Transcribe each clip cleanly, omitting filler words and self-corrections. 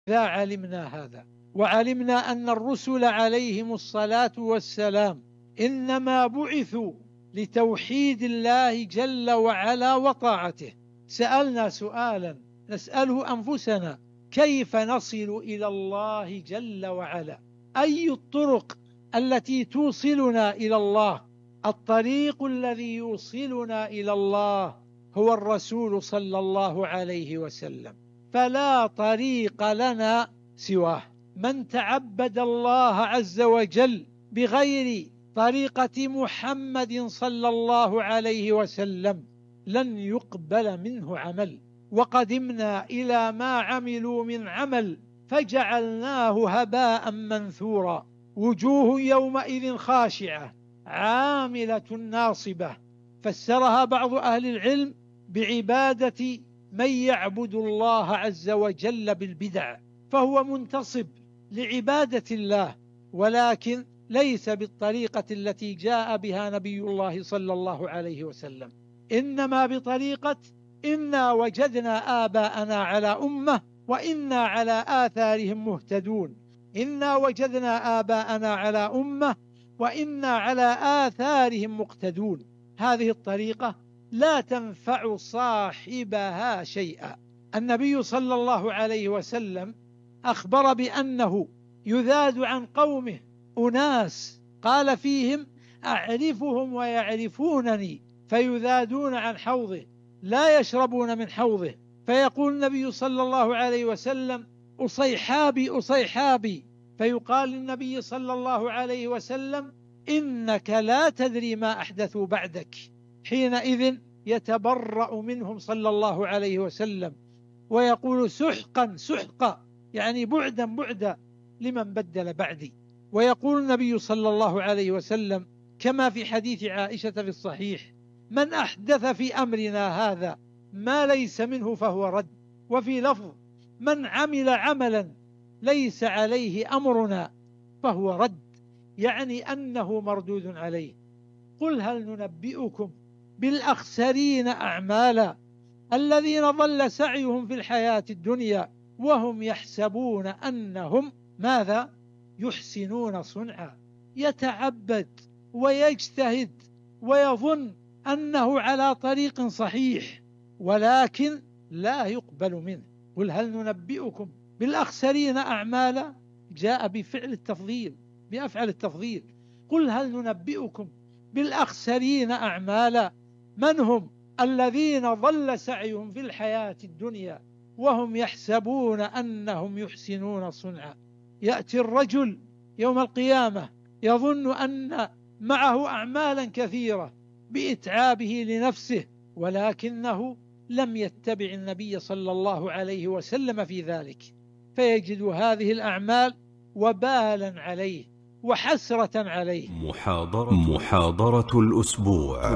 إذا علمنا هذا وعلمنا أن الرسل عليهم الصلاة والسلام إنما بعثوا لتوحيد الله جل وعلا وطاعته، سألنا سؤالا نسأله أنفسنا: كيف نصل إلى الله جل وعلا؟ أي الطرق التي توصلنا إلى الله؟ الطريق الذي يوصلنا إلى الله هو الرسول صلى الله عليه وسلم، فلا طريق لنا سواه. من تعبد الله عز وجل بغير طريقة محمد صلى الله عليه وسلم لن يقبل منه عمل. وقدمنا إلى ما عملوا من عمل فجعلناه هباء منثورا. وجوه يومئذ خاشعة عاملة ناصبة، فسرها بعض أهل العلم بعبادة من يعبد الله عز وجل بالبدع، فهو منتصب لعبادة الله ولكن ليس بالطريقة التي جاء بها نبي الله صلى الله عليه وسلم، إنما بطريقة إنا وجدنا آباءنا على أمة وإنا على آثارهم مهتدون. إنا وجدنا آباءنا على أمة وإنا على آثارهم مقتدون. هذه الطريقة لا تنفع صاحبها شيئا. النبي صلى الله عليه وسلم أخبر بأنه يذاد عن قومه أناس قال فيهم: أعرفهم ويعرفونني، فيذادون عن حوضه لا يشربون من حوضه، فيقول النبي صلى الله عليه وسلم: أصيحابي أصيحابي، فيقال للنبي صلى الله عليه وسلم: إنك لا تدري ما أحدثوا بعدك. حينئذ يتبرأ منهم صلى الله عليه وسلم ويقول: سحقا سحقا، يعني بعدا بعدا لمن بدل بعدي. ويقول النبي صلى الله عليه وسلم كما في حديث عائشة في الصحيح: من أحدث في أمرنا هذا ما ليس منه فهو رد. وفي لفظ: من عمل عملا ليس عليه أمرنا فهو رد، يعني أنه مردود عليه. قل هل ننبئكم بالأخسرين أعمالا الذين ضل سعيهم في الحياة الدنيا وهم يحسبون أنهم ماذا؟ يحسنون صنعا. يتعبد ويجتهد ويظن أنه على طريق صحيح ولكن لا يقبل منه. قل هل ننبئكم بالأخسرين أعمالا، جاء بفعل التفضيل بأفعل التفضيل. قل هل ننبئكم بالأخسرين أعمالا، من هم؟ الذين ضل سعيهم في الحياة الدنيا وهم يحسبون أنهم يحسنون صنعا. يأتي الرجل يوم القيامة يظن أن معه أعمالا كثيرة بإتعابه لنفسه ولكنه لم يتبع النبي صلى الله عليه وسلم في ذلك، فيجد هذه الأعمال وبالا عليه وحسرة عليه. محاضرة الأسبوع.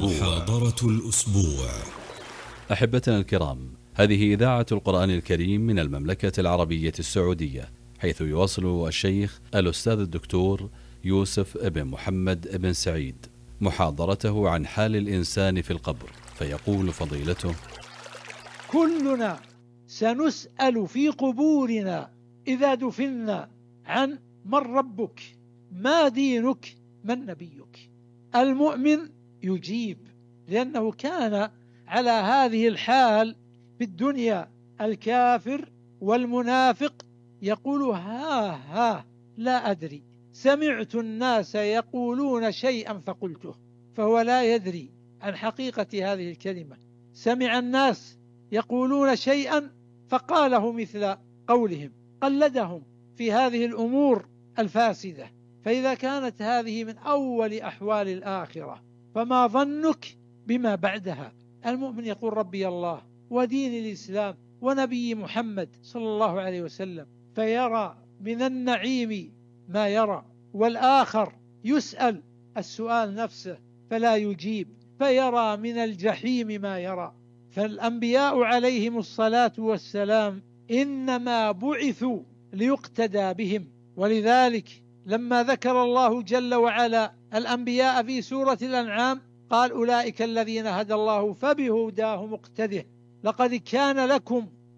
أحبتنا الكرام، هذه إذاعة القرآن الكريم من المملكة العربية السعودية، حيث يواصل الشيخ الأستاذ الدكتور يوسف ابن محمد ابن سعيد محاضرته عن حال الإنسان في القبر، فيقول فضيلته: كلنا سنسأل في قبورنا إذا دفنا عن من ربك، ما دينك، من نبيك. المؤمن يجيب لأنه كان على هذه الحال في الدنيا. الكافر والمنافق يقول: ها لا أدري، سمعت الناس يقولون شيئا فقلته، فهو لا يدري عن حقيقة هذه الكلمة. سمع الناس يقولون شيئا فقاله مثل قولهم، قلدهم في هذه الأمور الفاسدة. فإذا كانت هذه من أول أحوال الآخرة فما ظنك بما بعدها؟ المؤمن يقول: ربي الله ودين الإسلام ونبي محمد صلى الله عليه وسلم، فيرى من النعيم ما يرى، والآخر يسأل السؤال نفسه فلا يجيب، فيرى من الجحيم ما يرى. فالأنبياء عليهم الصلاة والسلام إنما بعثوا ليقتدى بهم، ولذلك لما ذكر الله جل وعلا الأنبياء في سورة الأنعام قال: أولئك الذين هدى الله فبهداه مقتده، لقد كان لكم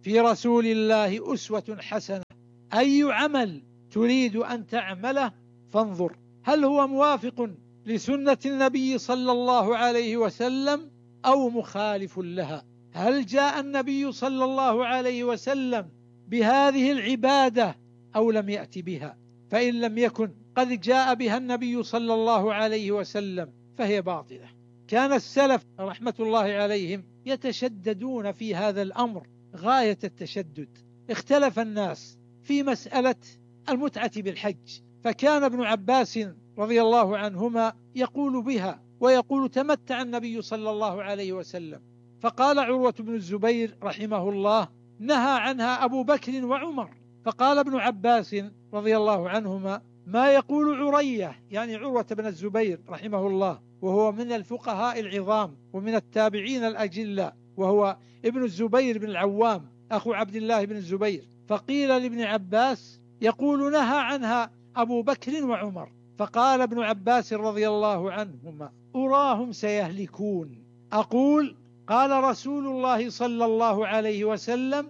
في رسول الله أسوة حسنة. أي عمل تريد أن تعمله فانظر هل هو موافق لسنة النبي صلى الله عليه وسلم أو مخالف لها. هل جاء النبي صلى الله عليه وسلم بهذه العبادة أو لم يأتي بها؟ فإن لم يكن قد جاء بها النبي صلى الله عليه وسلم فهي باطلة. كان السلف رحمة الله عليهم يتشددون في هذا الأمر غاية التشدد. اختلف الناس في مسألة المتعة بالحج، فكان ابن عباس رضي الله عنهما يقول بها ويقول تمتع النبي صلى الله عليه وسلم، فقال عروة بن الزبير رحمه الله نهى عنها أبو بكر وعمر. فقال ابن عباس رضي الله عنهما ما يقول عرية، يعني عروة بن الزبير رحمه الله، وهو من الفقهاء العظام ومن التابعين الأجلاء، وهو ابن الزبير بن العوام أخو عبد الله بن الزبير. فقيل لابن عباس يقول نهى عنها أبو بكر وعمر. فقال ابن عباس رضي الله عنهما أراهم سيهلكون. أقول قال رسول الله صلى الله عليه وسلم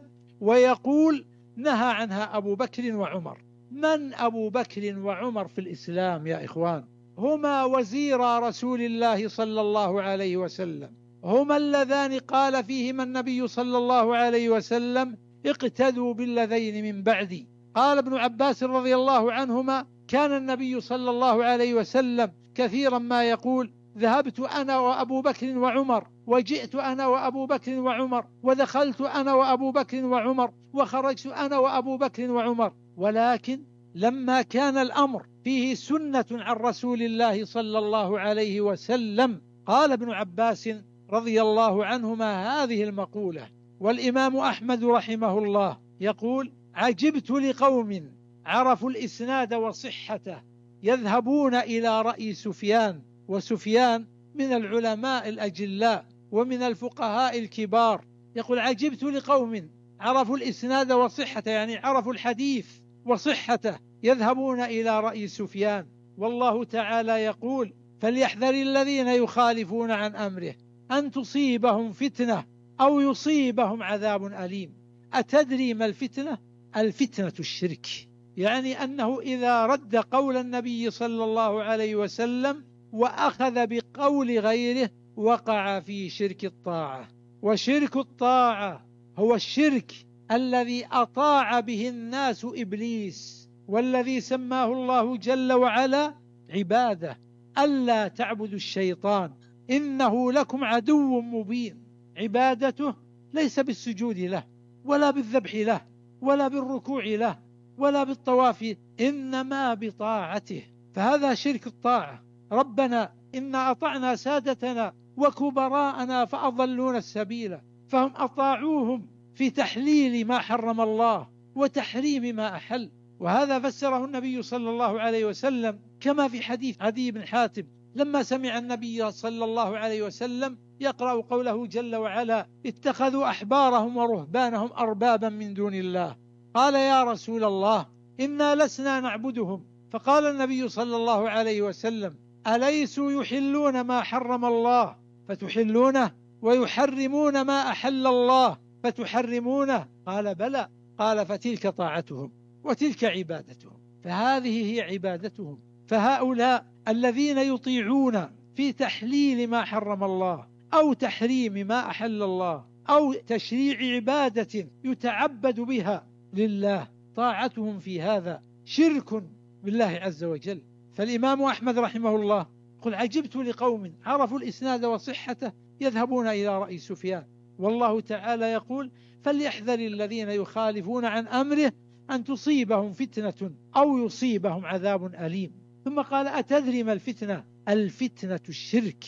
ويقول نهى عنها أبو بكر وعمر. من أبو بكر وعمر في الإسلام يا إخوان؟ هما وزيرا رسول الله صلى الله عليه وسلم، هما اللذان قال فيهما النبي صلى الله عليه وسلم اقتدوا بالذين من بعدي. قال ابن عباس رضي الله عنهما كان النبي صلى الله عليه وسلم كثيرا ما يقول ذهبت أنا وأبو بكر وعمر، وجئت أنا وأبو بكر وعمر، ودخلت أنا وأبو بكر وعمر، وخرجت أنا وأبو بكر وعمر. ولكن لما كان الأمر فيه سنة عن رسول الله صلى الله عليه وسلم قال ابن عباس رضي الله عنهما هذه المقولة. والإمام أحمد رحمه الله يقول عجبت لقوم عرفوا الإسناد وصحته يذهبون إلى رأي سفيان، وسفيان من العلماء الأجلاء ومن الفقهاء الكبار. يقول عجبت لقوم عرفوا الإسناد وصحته، يعني عرفوا الحديث وصحته يذهبون إلى رأي سفيان. والله تعالى يقول فليحذر الذين يخالفون عن أمره أن تصيبهم فتنة أو يصيبهم عذاب أليم. أتدري ما الفتنة؟ الفتنة الشرك، يعني أنه إذا رد قول النبي صلى الله عليه وسلم وأخذ بقول غيره وقع في شرك الطاعة. وشرك الطاعة هو الشرك الذي أطاع به الناس إبليس، والذي سماه الله جل وعلا عبادة ألا تعبدوا الشيطان إنه لكم عدو مبين. عبادته ليس بالسجود له ولا بالذبح له ولا بالركوع له ولا بالطواف، إنما بطاعته. فهذا شرك الطاعة. ربنا إنا أطعنا سادتنا وكبراءنا فأضلون السبيل، فهم أطاعوهم في تحليل ما حرم الله وتحريم ما أحل. وهذا فسره النبي صلى الله عليه وسلم كما في حديث عدي بن حاتم لما سمع النبي صلى الله عليه وسلم يقرأ قوله جل وعلا اتخذوا أحبارهم ورهبانهم أربابا من دون الله. قال يا رسول الله إنا لسنا نعبدهم. فقال النبي صلى الله عليه وسلم أليسوا يحلون ما حرم الله فتحلونه ويحرمون ما أحل الله فتحرمونه؟ قال بلى. قال فتلك طاعتهم وتلك عبادتهم. فهذه هي عبادتهم. فهؤلاء الذين يطيعون في تحليل ما حرم الله أو تحريم ما أحل الله أو تشريع عبادة يتعبد بها لله، طاعتهم في هذا شرك بالله عز وجل. فالإمام أحمد رحمه الله قل عجبت لقوم عرفوا الإسناد وصحته يذهبون إلى رأي سفيان. والله تعالى يقول فليحذر الذين يخالفون عن أمره أن تصيبهم فتنة أو يصيبهم عذاب أليم. ثم قال أتدري ما الفتنة؟ الفتنة الشرك،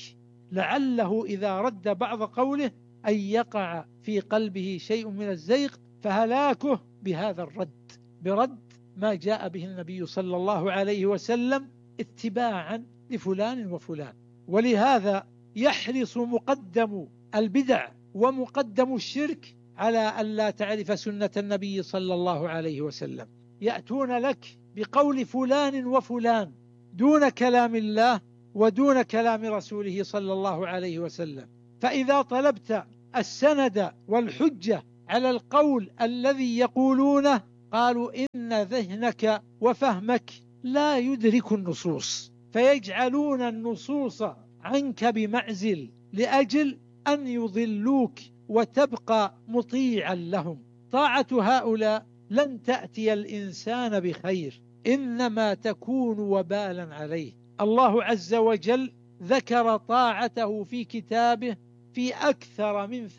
لعله إذا رد بعض قوله أن يقع في قلبه شيء من الزيغ فهلاكه بهذا الرد، برد ما جاء به النبي صلى الله عليه وسلم اتباعا لفلان وفلان. ولهذا يحرص مقدم البدع ومقدم الشرك على أن لا تعرف سنة النبي صلى الله عليه وسلم. يأتون لك بقول فلان وفلان دون كلام الله ودون كلام رسوله صلى الله عليه وسلم. فإذا طلبت السند والحجة على القول الذي يقولونه قالوا إن ذهنك وفهمك لا يدرك النصوص، فيجعلون النصوص عنك بمعزل لأجل أن يضلوك وتبقى مطيعا لهم. طاعة هؤلاء لن تأتي الإنسان بخير، إنما تكون وبالا عليه. الله عز وجل ذكر طاعته في كتابه في أكثر من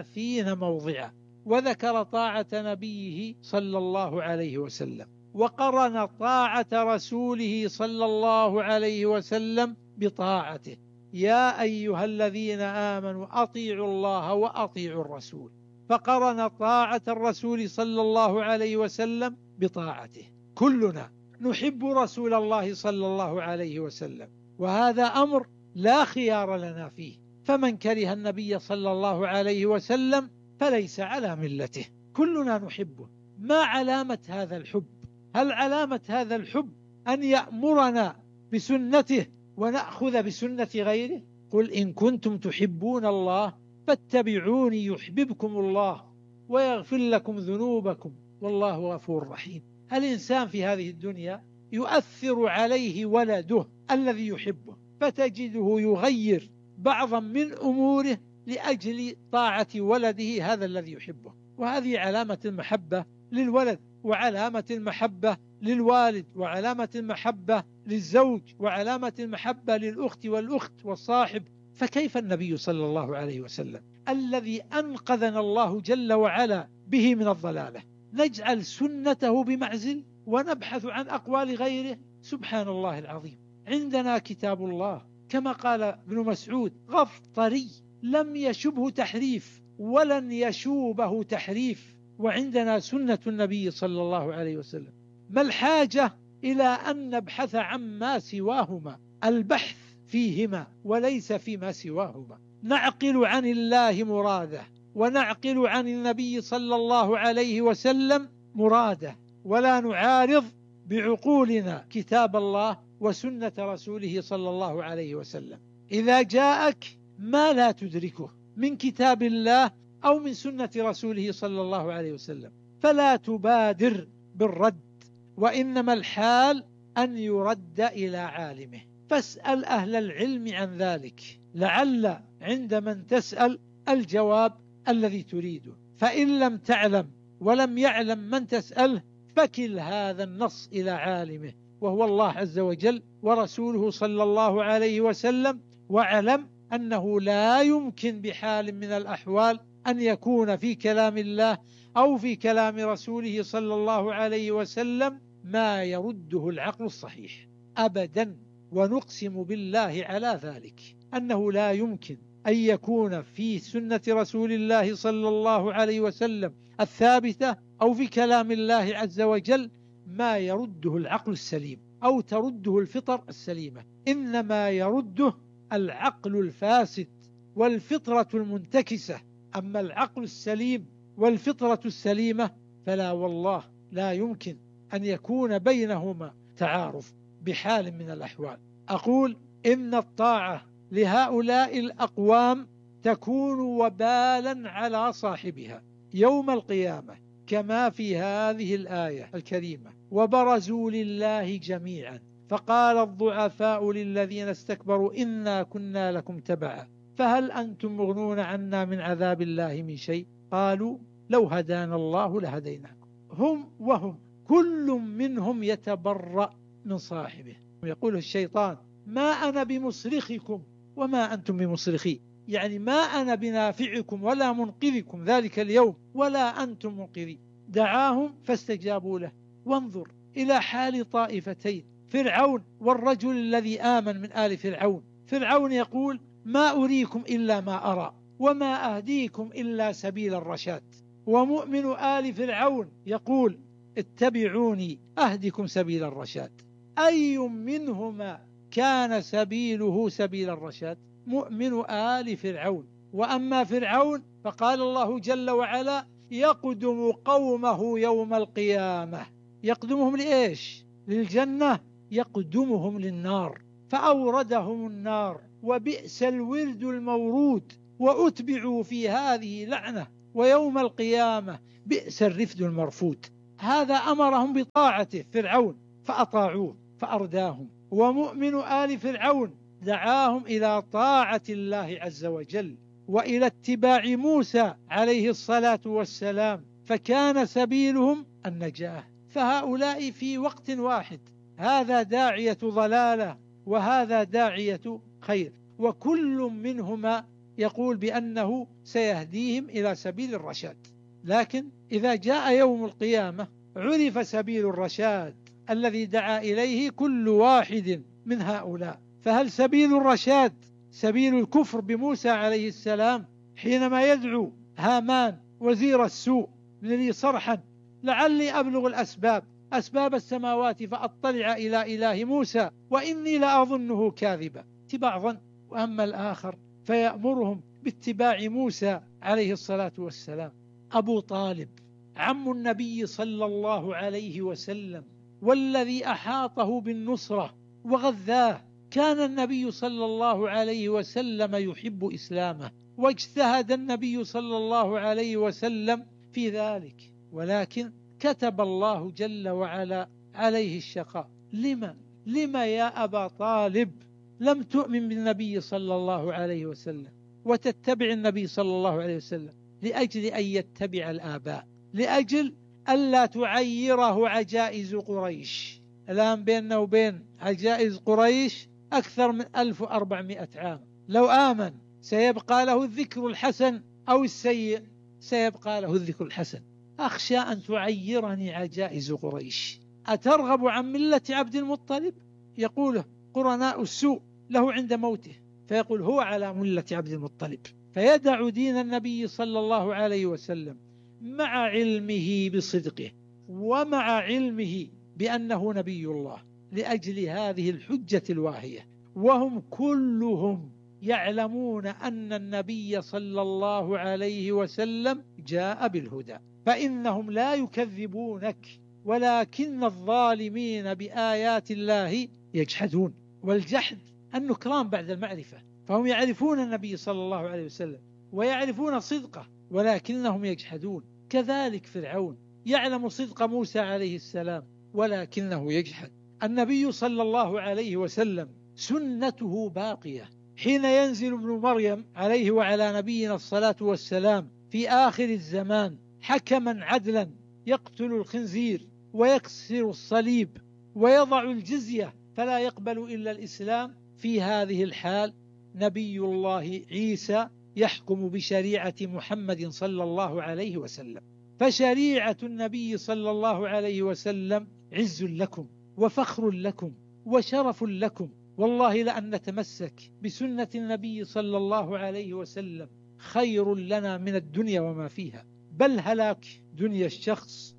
30 موضعا، وذكر طاعة نبيه صلى الله عليه وسلم، وقرن طاعة رسوله صلى الله عليه وسلم بطاعته. يا أيها الذين آمنوا أطيعوا الله وأطيعوا الرسول، فقرن طاعة الرسول صلى الله عليه وسلم بطاعته. كلنا نحب رسول الله صلى الله عليه وسلم، وهذا أمر لا خيار لنا فيه، فمن كره النبي صلى الله عليه وسلم فليس على ملته. كلنا نحبه. ما علامة هذا الحب؟ هل علامة هذا الحب أن يأمرنا بسنته ونأخذ بسنة غيره؟ قل إن كنتم تحبون الله فاتبعوني يحببكم الله ويغفر لكم ذنوبكم والله غفور رحيم. الإنسان في هذه الدنيا يؤثر عليه ولده الذي يحبه، فتجده يغير بعضا من أموره لأجل طاعة ولده هذا الذي يحبه، وهذه علامة المحبة للولد، وعلامة المحبة للوالد، وعلامة المحبة للزوج، وعلامة المحبة للأخت والأخت والصاحب. فكيف النبي صلى الله عليه وسلم الذي أنقذنا الله جل وعلا به من الضلالة نجعل سنته بمعزل ونبحث عن أقوال غيره؟ سبحان الله العظيم. عندنا كتاب الله كما قال ابن مسعود غض طري لم يشبه تحريف ولن يشوبه تحريف، وعندنا سنة النبي صلى الله عليه وسلم. ما الحاجة إلى أن نبحث عما سواهما؟ البحث فيهما وليس فيما سواهما. نعقل عن الله مراده، ونعقل عن النبي صلى الله عليه وسلم مراده، ولا نعارض بعقولنا كتاب الله وسنة رسوله صلى الله عليه وسلم. إذا جاءك ما لا تدركه من كتاب الله أو من سنة رسوله صلى الله عليه وسلم فلا تبادر بالرد، وإنما الحال أن يرد إلى عالمه. فاسأل أهل العلم عن ذلك، لعل عند من تسأل الجواب الذي تريده. فإن لم تعلم ولم يعلم من تسأله فكل هذا النص إلى عالمه، وهو الله عز وجل ورسوله صلى الله عليه وسلم. واعلم أنه لا يمكن بحال من الأحوال أن يكون في كلام الله أو في كلام رسوله صلى الله عليه وسلم ما يرده العقل الصحيح أبدا. ونقسم بالله على ذلك أنه لا يمكن أن يكون في سنة رسول الله صلى الله عليه وسلم الثابتة أو في كلام الله عز وجل ما يرده العقل السليم أو ترده الفطر السليمة، إنما يرده العقل الفاسد والفطرة المنتكسة. أما العقل السليم والفطرة السليمة فلا والله لا يمكن أن يكون بينهما تعارف بحال من الأحوال. أقول إن الطاعة لهؤلاء الأقوام تكون وبالا على صاحبها يوم القيامة، كما في هذه الآية الكريمة وبرزوا لله جميعا فقال الضعفاء للذين استكبروا إنا كنا لكم تبعا فهل أنتم مغنون عنا من عذاب الله من شيء قالوا لو هدانا الله لهديناكم. هم وهم كل منهم يتبرأ من صاحبه. يقول الشيطان ما أنا بمصرخكم وما أنتم بمصرخي، يعني ما أنا بنافعكم ولا منقذكم ذلك اليوم ولا أنتم منقذي. دعاهم فاستجابوا له. وانظر إلى حال طائفتين، فرعون والرجل الذي آمن من آل فرعون. فرعون يقول ما أريكم إلا ما أرى وما أهديكم إلا سبيل الرشاد، ومؤمن آل فرعون يقول اتبعوني أهدكم سبيل الرشاد. أي منهما كان سبيله سبيل الرشاد؟ مؤمن آل فرعون. وأما فرعون فقال الله جل وعلا يقدم قومه يوم القيامة. يقدمهم لإيش؟ للجنة؟ يقدمهم للنار فأوردهم النار وبئس الورد المورود وأتبعوا في هذه لعنة ويوم القيامة بئس الرفد المرفود. هذا أمرهم بطاعته فرعون فأطاعوه فأرداهم، ومؤمن آل فرعون دعاهم إلى طاعة الله عز وجل وإلى اتباع موسى عليه الصلاة والسلام، فكان سبيلهم النجاة. فهؤلاء في وقت واحد، هذا داعية ضلالة وهذا داعية خير، وكل منهما يقول بأنه سيهديهم إلى سبيل الرشاد. لكن إذا جاء يوم القيامة عرف سبيل الرشاد الذي دعا إليه كل واحد من هؤلاء. فهل سبيل الرشاد سبيل الكفر بموسى عليه السلام حينما يدعو هامان وزير السوء لي صرحا لعلي أبلغ أسباب السماوات فأطلع إلى إله موسى وإني لأظنه كاذبا، اتباع ظن. وأما الآخر فيأمرهم باتباع موسى عليه الصلاة والسلام. أبو طالب عم النبي صلى الله عليه وسلم والذي أحاطه بالنصرة وغذاه، كان النبي صلى الله عليه وسلم يحب إسلامه، واجتهد النبي صلى الله عليه وسلم في ذلك، ولكن كتب الله جل وعلا عليه الشقاء. لما يا أبا طالب لم تؤمن بالنبي صلى الله عليه وسلم وتتبع النبي صلى الله عليه وسلم؟ لأجل أن يتبع الآباء، لأجل ألا تعيره عجائز قريش. الآن بيننا وبين عجائز قريش أكثر من 1400 عام. لو آمن سيبقى له الذكر الحسن أو السيء؟ سيبقى له الذكر الحسن. أخشى أن تعيرني عجائز قريش. أترغب عن ملة عبد المطلب؟ يقول قرناء السوء له عند موته، فيقول هو على ملة عبد المطلب، فيدع دين النبي صلى الله عليه وسلم مع علمه بصدقه ومع علمه بأنه نبي الله لأجل هذه الحجة الواهية. وهم كلهم يعلمون أن النبي صلى الله عليه وسلم جاء بالهدى، فإنهم لا يكذبونك، ولكن الظالمين بآيات الله يجحدون. والجحد النكران بعد المعرفة، فهم يعرفون النبي صلى الله عليه وسلم ويعرفون صدقه ولكنهم يجحدون. كذلك فرعون يعلم صدق موسى عليه السلام ولكنه يجحد. النبي صلى الله عليه وسلم سنته باقية. حين ينزل ابن مريم عليه وعلى نبينا الصلاة والسلام في آخر الزمان حكما عدلا يقتل الخنزير ويكسر الصليب ويضع الجزية فلا يقبل إلا الإسلام، في هذه الحال نبي الله عيسى يحكم بشريعة محمد صلى الله عليه وسلم. فشريعة النبي صلى الله عليه وسلم عز لكم وفخر لكم وشرف لكم. والله لأن نتمسك بسنة النبي صلى الله عليه وسلم خير لنا من الدنيا وما فيها، بل هلاك دنيا الشخص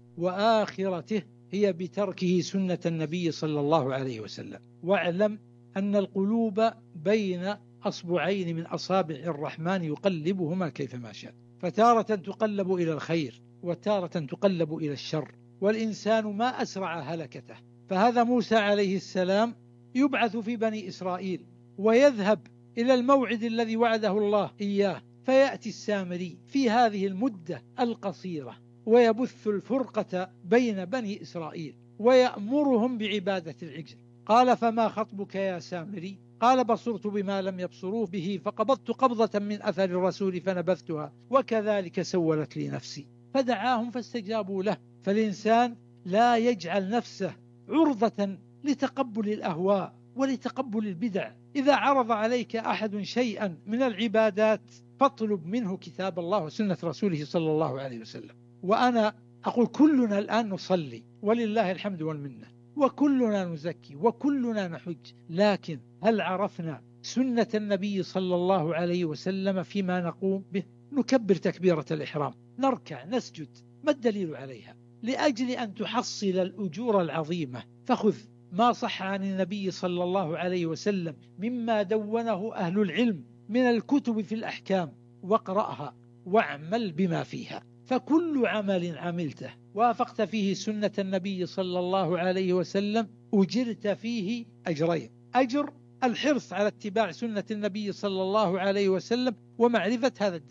وآخرته هي بتركه سنة النبي صلى الله عليه وسلم. واعلم أن القلوب بين أصبعين من أصابع الرحمن يقلبهما كيفما شاء، فتارة تقلب إلى الخير وتارة تقلب إلى الشر، والإنسان ما أسرع هلكته. فهذا موسى عليه السلام يبعث في بني إسرائيل ويذهب إلى الموعد الذي وعده الله إياه، فيأتي السامري في هذه المدة القصيرة ويبث الفرقة بين بني إسرائيل ويأمرهم بعبادة العجل. قال فما خطبك يا سامري؟ قال بصرت بما لم يبصروا به فقبضت قبضة من أثر الرسول فنبذتها وكذلك سولت لي نفسي. فدعاهم فاستجابوا له. فالإنسان لا يجعل نفسه عرضة لتقبل الأهواء ولتقبل البدع. إذا عرض عليك أحد شيئا من العبادات فاطلب منه كتاب الله وسنة رسوله صلى الله عليه وسلم. وأنا أقول كلنا الآن نصلي ولله الحمد والمنة، وكلنا نزكي وكلنا نحج، لكن هل عرفنا سنة النبي صلى الله عليه وسلم فيما نقوم به؟ نكبر تكبيرة الإحرام، نركع، نسجد، ما الدليل عليها؟ لأجل أن تحصل الأجور العظيمة فخذ ما صح عن النبي صلى الله عليه وسلم مما دونه أهل العلم من الكتب في الأحكام واقرأها واعمل بما فيها. فكل عمل عملته وافقت فيه سنة النبي صلى الله عليه وسلم أجرت فيه أجرين: أجر الحرص على اتباع سنة النبي صلى الله عليه وسلم ومعرفة هذا الدليل،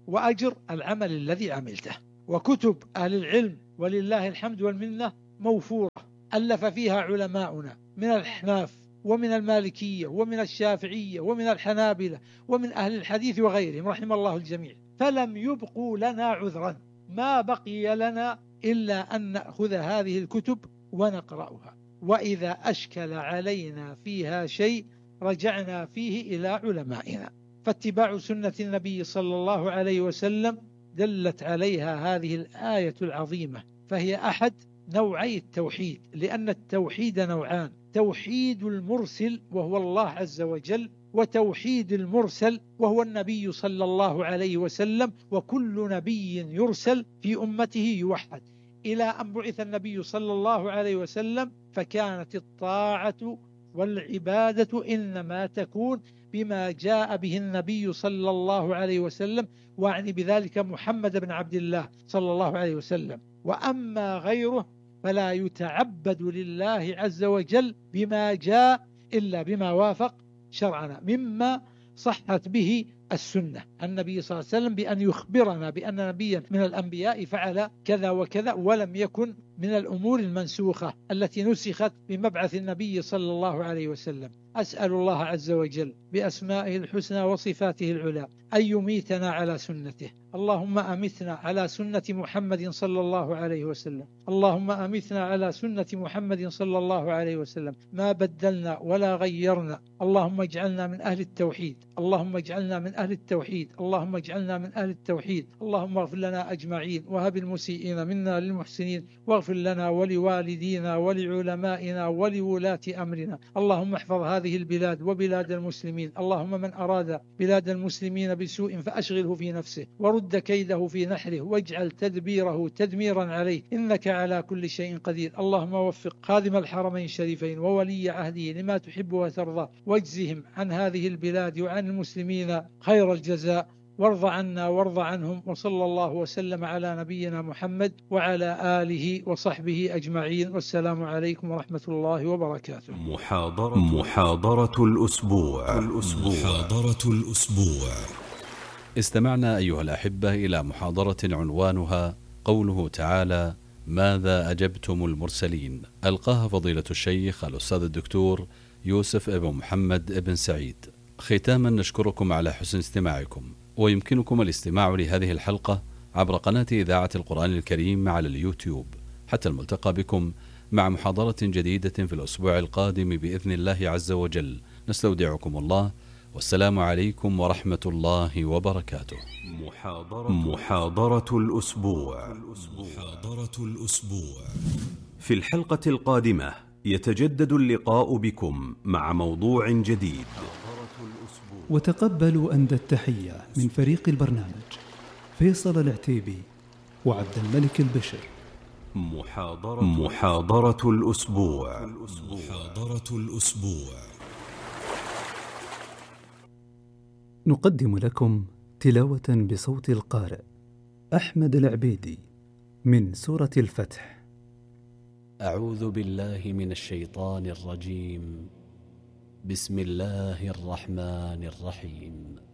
وأجر العمل الذي عملته. وكتب أهل العلم ولله الحمد والمنة موفورة، ألف فيها علماؤنا من الأحناف ومن المالكية ومن الشافعية ومن الحنابلة ومن أهل الحديث وغيرهم رحم الله الجميع، فلم يبقوا لنا عذرا، ما بقي لنا إلا أن نأخذ هذه الكتب ونقرأها، وإذا أشكل علينا فيها شيء رجعنا فيه إلى علمائنا. فاتباع سنة النبي صلى الله عليه وسلم دلت عليها هذه الآية العظيمة، فهي أحد نوعي التوحيد، لأن التوحيد نوعان: توحيد المرسل وهو الله عز وجل، وتوحيد المرسل وهو النبي صلى الله عليه وسلم. وكل نبي يرسل في أمته يوحد إلى أن بعث النبي صلى الله عليه وسلم، فكانت الطاعة والعبادة إنما تكون بما جاء به النبي صلى الله عليه وسلم، وأعني بذلك محمد بن عبد الله صلى الله عليه وسلم. وأما غيره فلا يتعبد لله عز وجل بما جاء إلا بما وافق شرعنا، مما صحت به السنة النبي صلى الله عليه وسلم بأن يخبرنا بأن نبيا من الأنبياء فعل كذا وكذا، ولم يكن من الأمور المنسوخة التي نسخت بمبعث النبي صلى الله عليه وسلم. أسأل الله عز وجل بأسمائه الحسنى وصفاته العلى أن يميتنا على سنته. اللهم أمتنا على سنة محمد صلى الله عليه وسلم، اللهم أمتنا على سنة محمد صلى الله عليه وسلم، ما بدلنا ولا غيرنا. اللهم اجعلنا من أهل التوحيد، اللهم اجعلنا من أهل التوحيد، اللهم اجعلنا من أهل التوحيد. اللهم اغفر لنا أجمعين، وهب المسيئين منا للمحسنين، واغفر لنا ولوالدينا ولعلمائنا ولولاة أمرنا. اللهم احفظ هذه البلاد وبلاد المسلمين. اللهم من أراد بلاد المسلمين بسوء فأشغله في نفسه ورد كيده في نحره، واجعل تدبيره تدميرا عليه، إنك على كل شيء قدير. اللهم وفق خادم الحرمين الشريفين وولي عهده لما تحب وترضى، واجزهم عن هذه البلاد وعن المسلمين خير الجزاء، وارض عنا وارض عنهم. وصلى الله وسلم على نبينا محمد وعلى آله وصحبه أجمعين، والسلام عليكم ورحمة الله وبركاته. محاضرة الأسبوع. محاضرة الأسبوع. استمعنا أيها الأحبة إلى محاضرة عنوانها قوله تعالى: ماذا أجبتم المرسلين؟ ألقاها فضيلة الشيخ الأستاذ الدكتور يوسف ابن محمد ابن سعيد. ختاما نشكركم على حسن استماعكم، ويمكنكم الاستماع لهذه الحلقة عبر قناة إذاعة القرآن الكريم على اليوتيوب. حتى الملتقى بكم مع محاضرة جديدة في الأسبوع القادم بإذن الله عز وجل. نستودعكم الله، والسلام عليكم ورحمة الله وبركاته. محاضرة الأسبوع. في الحلقة القادمة يتجدد اللقاء بكم مع موضوع جديد. وتقبلوا أندى التحية من فريق البرنامج: فيصل العتيبي وعبد الملك البشر. محاضرة الأسبوع. نقدم لكم تلاوة بصوت القارئ أحمد العبيدي من سورة الفتح. أعوذ بالله من الشيطان الرجيم. بسم الله الرحمن الرحيم.